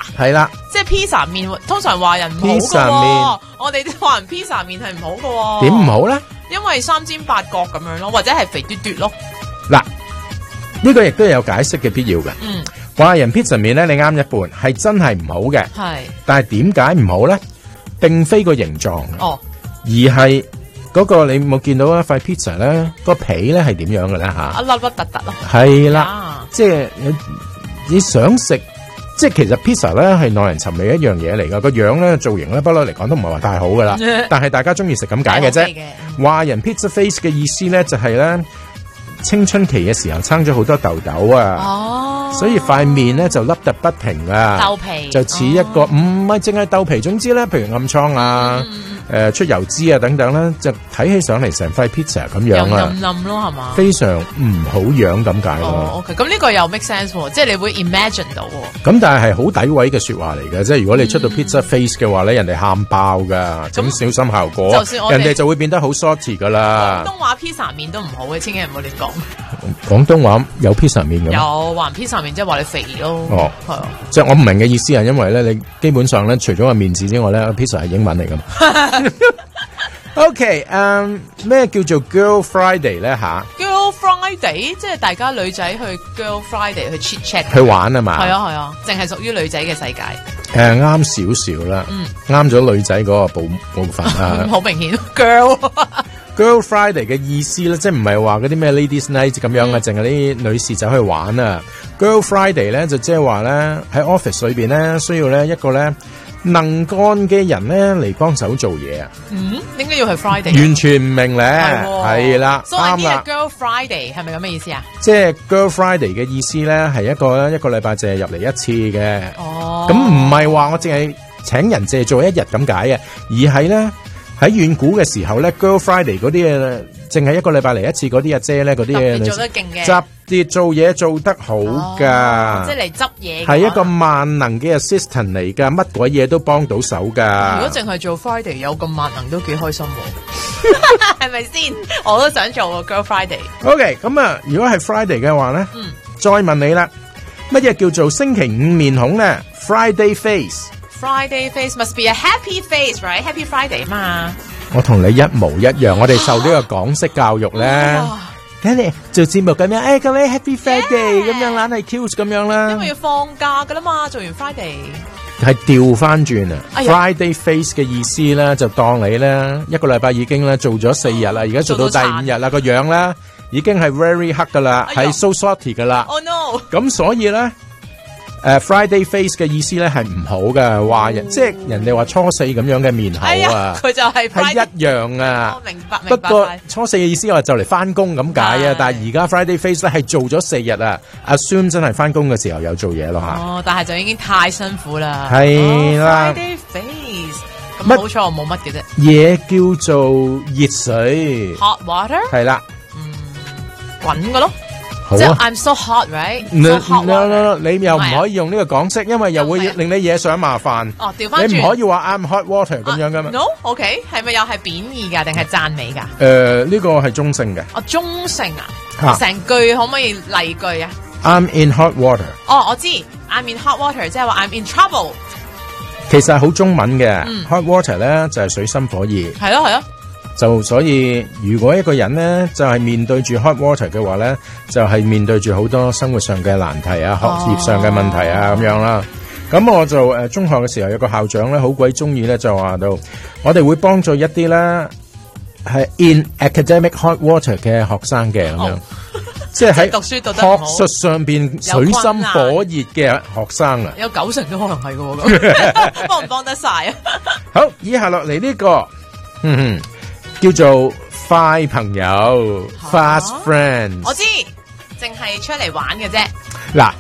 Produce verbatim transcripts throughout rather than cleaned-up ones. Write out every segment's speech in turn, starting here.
係啦， 即係 pizza 麵，通常話人唔好嘅喎，我哋話人 pizza 麵係唔好嘅喎。 點唔好咧？ 因為三尖八角咁樣咯，或者係肥嘟嘟咯。 嗱，呢個亦都有解釋嘅必要嘅。 嗯， 話人 pizza 麵咧，你啱一半，係真係唔好嘅。 係， 但係點解唔好咧？並非個形狀， 哦， 而係嗰個你冇見到一塊 pizza 咧，個皮咧係點樣嘅咧吓？ 一粒粒突突咯。 係啦，即係你你想食，即係其實 pizza 咧係耐人尋味一樣嘢嚟噶，個樣咧造型咧不嬲嚟講都唔係話太好噶啦，但係大家中意食咁解嘅啫。話人 pizza face 嘅意思咧就係咧青春期嘅時候生咗好多痘痘啊，哦，所以塊面咧就凹凸不平啊， 豆皮就似一個唔係淨係豆皮，總之咧譬如暗瘡啊。嗯誒、呃，出油脂啊等等啦，就睇起上嚟成塊 pizza 咁樣啊， 冧冧咯係嘛， 非常唔好樣咁解咯。 哦 ，OK，咁呢個又 make sense 喎，即係你會 imagine 到喎。 咁但係係好詆毀嘅說話嚟嘅，即係如果你出到 pizza face 嘅話咧，嗯、人哋喊爆噶，咁小心效果，就算我人哋就會變得好 salty 噶啦。 廣東話 pizza 麵都唔好嘅，千祈唔好亂講。 廣東話有 pizza 麵嘅，有話 pizza 麵即係話你肥咯。哦，係啊， 即係我唔明嘅意思啊，因為咧你基本上咧除咗個麵字之外咧 ，pizza 係英文嚟噶嘛。OK， 嗯，咩叫做 Girl Friday 咧吓 ？Girl Friday 即係大家女仔去 Girl Friday 去 chit chat 去玩啊嘛？ 係啊係啊，淨係屬於女仔嘅世界。 誒，啱少少啦，啱咗女仔嗰個部部分啊。 好明顯 ，Girl Girl Friday 嘅意思咧，即係唔係話嗰啲咩 Ladies Night 咁樣啊，淨係啲女士走去玩啊。Girl Friday 咧就即係話咧喺 office 裏邊咧需要咧一個咧。能幹嘅人咧嚟幫手做嘢啊！ 嗯，點解要係 Friday？ 完全唔明咧，係啦， 啱啦。Girl Friday 係咪咁嘅意思啊？ 即係 Girl Friday 嘅意思咧，係一個一個禮拜淨係入嚟一次嘅。哦，咁唔係話我淨係請人淨係做一日咁解嘅，而係咧喺遠古嘅時候咧 ，Girl Friday 嗰啲嘢淨係一個禮拜嚟一次嗰啲阿姐咧，嗰啲嘢做得勁嘅， 特別做嘢做得好噶， 即係嚟執嘢，係一個萬能嘅 assistant 嚟噶，乜鬼嘢都幫到手噶。 如果淨係做 Friday 有咁萬能都幾開心喎，係咪先？我都想做個 Girl Friday。OK， 咁啊，如果係 Friday 嘅話咧，嗯，再問你啦，乜嘢叫做星期五面孔咧 ？Friday face。Friday face must be a happy face, right? Happy Friday 嘛。 我同你一模一樣，我哋受呢個港式教育咧，睇你做節目咁樣，誒，咁你 Happy Friday 咁樣，懶係 cute 咁樣啦。 因為要放假噶啦嘛，做完 Friday 係調翻轉啊 ！Friday face 嘅意思咧，就當你咧一個禮拜已經咧做咗四日啦，而家做到第五日啦，個樣咧已經係 very 黑噶啦，係 so salty 噶啦。 Oh no！ 咁所以咧。誒、uh, ，Friday face 嘅意思咧係唔好嘅，話人、哦、即係人哋話初四咁樣嘅面口啊， 佢、哎、就係係一樣啊。 我明白，明白。 不過初四嘅意思我就嚟翻工咁解啊，但係而家 Friday face 咧係做咗四日啊 ，assume 真係翻工嘅時候有做嘢咯吓。 哦，但係就已經太辛苦啦。 係啦、哦、 ，Friday face 咁好彩我冇乜嘅啫。 嘢叫做熱水 ，hot water 係啦， 嗯，滾嘅咯。 即係 I'm so hot, right? No, so no, no, no, 你又唔可以用呢個港式，因為又會令你惹上麻煩。 哦，調翻轉， 你唔可以話 I'm hot water 咁、啊、樣噶嘛 ？No, OK， 係咪又係貶義噶，定係讚美噶？誒、 呃，呢、這個係中性嘅。 哦，中性啊，成、啊、句可唔可以例句啊 ？I'm in hot water。 哦，我知 ，I'm in hot water， 即係話 I'm in trouble。 其實係好中文嘅、嗯、，hot water 咧就係、是、水深火熱。 係咯係咯。 就所以，如果一個人咧就係、是、面對住 hot water 嘅話咧，就係、是、面對住好多生活上嘅難題啊、哦、學業上嘅問題啊咁樣啦。咁我就誒、呃、中學嘅時候有個校長咧，好鬼中意咧就話到，我哋會幫助一啲咧係 in academic hot water 嘅學生嘅咁樣，哦、即係喺讀書讀得學術上邊水深火熱嘅學生啊， 有九成都可能係嘅喎，幫唔幫得晒啊？ 好，以下落嚟呢個，嗯哼。叫做快朋友、啊、fast friends， 我知，淨係出嚟玩嘅啫。 嗱，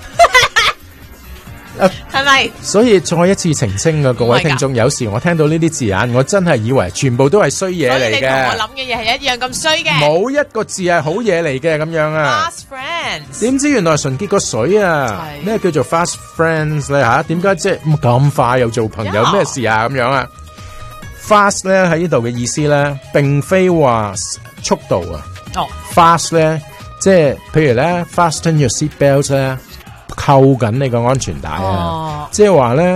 係咪？ 所以再一次澄清啊，各位聽眾，有時我聽到呢啲字眼，我真係以為全部都係衰嘢嚟嘅。你同我諗嘅嘢係一樣咁衰嘅，冇一個字係好嘢嚟嘅咁樣啊。 Fast friends， 點知原來純潔個水啊？咩叫做 fast friends 咧？吓，點解即係咁快又做朋友？咩事啊？咁樣啊？Fast 咧喺呢度嘅意思咧，並非話速度啊。哦、oh. ，fast 咧，即係譬如咧 ，fasten your seat belts 咧，扣緊你個安全帶啊。Oh. 即係話咧。